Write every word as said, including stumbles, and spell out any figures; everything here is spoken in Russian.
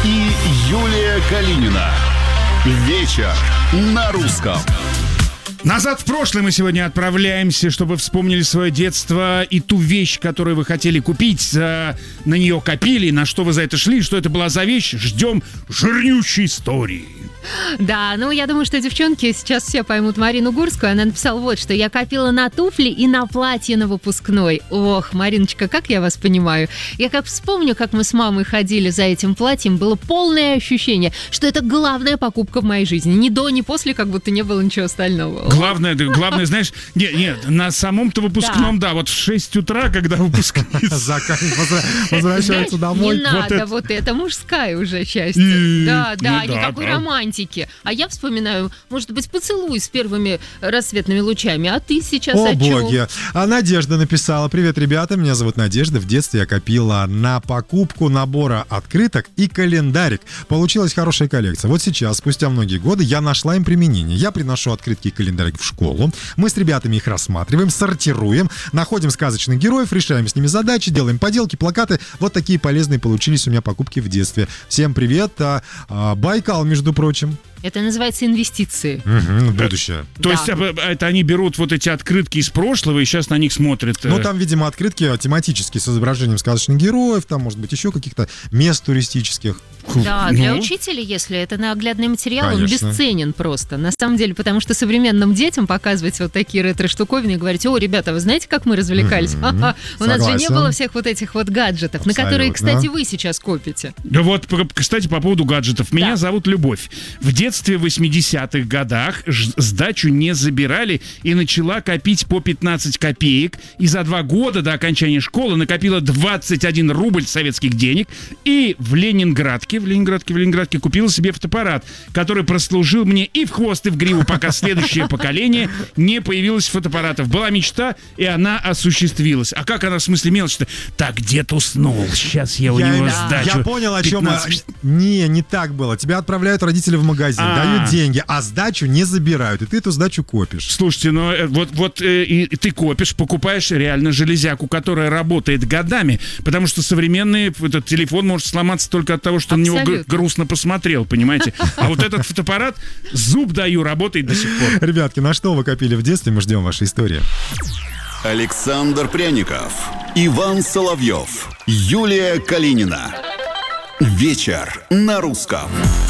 и Юлия Калинина. Вечер на русском. Назад в прошлое мы сегодня отправляемся, чтобы вспомнили свое детство и ту вещь, которую вы хотели купить, за... на нее копили, на что вы за это шли, что это была за вещь. Ждем жирнющей истории. Да, ну я думаю, что девчонки сейчас все поймут Марину Гурскую. Она написала вот что: я копила на туфли и на платье на выпускной. Ох, Мариночка, как я вас понимаю. Я как вспомню, как мы с мамой ходили за этим платьем, было полное ощущение, что это главная покупка в моей жизни. Ни до, ни после, как будто не было ничего остального. Главное, главное, знаешь, нет, нет, на самом-то выпускном, да, да вот в шесть утра, когда выпускница возвращается домой. Не надо, вот это мужская уже счастье. Да, да, никакой романтики. А я вспоминаю, может быть, поцелуй с первыми рассветными лучами. А ты сейчас о, о чем? боги. А Надежда написала: привет, ребята, меня зовут Надежда. В детстве я копила на покупку набора открыток и календарик. Получилась хорошая коллекция. Вот сейчас, спустя многие годы, я нашла им применение. Я приношу открытки и календарик в школу. Мы с ребятами их рассматриваем, сортируем, находим сказочных героев, решаем с ними задачи, делаем поделки, плакаты. Вот такие полезные получились у меня покупки в детстве. Всем привет. А, а, Байкал, между прочим. Это называется инвестиции. Угу, будущее. То да. есть это они берут вот эти открытки из прошлого и сейчас на них смотрят. Ну, там, видимо, открытки тематические с изображением сказочных героев, там, может быть, еще каких-то мест туристических. Да, для ну, учителя, если это наглядный материал, конечно. Он бесценен просто. На самом деле, потому что современным детям показывать вот такие ретро-штуковины и говорить: о, ребята, вы знаете, как мы развлекались? Mm-hmm. У нас же не было всех вот этих вот гаджетов, абсолютно. На которые, кстати, вы сейчас копите. Да вот, кстати, по поводу гаджетов. Меня да. зовут Любовь. В детстве в восьмидесятых годах сдачу не забирали и начала копить по пятнадцать копеек. И за два года до окончания школы накопила двадцать один рубль советских денег. И в Ленинградке в Ленинградке, в Ленинградке купила себе фотоаппарат, который прослужил мне и в хвост, и в гриву, пока следующее поколение не появилось фотоаппаратов. Была мечта, и она осуществилась. А как она, в смысле, мелочь-то? Так, дед уснул, сейчас я у я, него да. сдачу. Я понял, о чем... пятнадцать... Не, не так было. Тебя отправляют родители в магазин, А-а-а. дают деньги, а сдачу не забирают, и ты эту сдачу копишь. Слушайте, ну вот, вот э, и, и ты копишь, покупаешь реально железяку, которая работает годами, потому что современный этот телефон может сломаться только от того, что Абсолютно. на него грустно посмотрел, понимаете? А вот этот фотоаппарат, зуб даю, работает до сих пор. Ребятки, на что вы копили в детстве? Мы ждем вашей истории. Александр Пряников, Иван Соловьев, Юлия Калинина. Вечер на русском.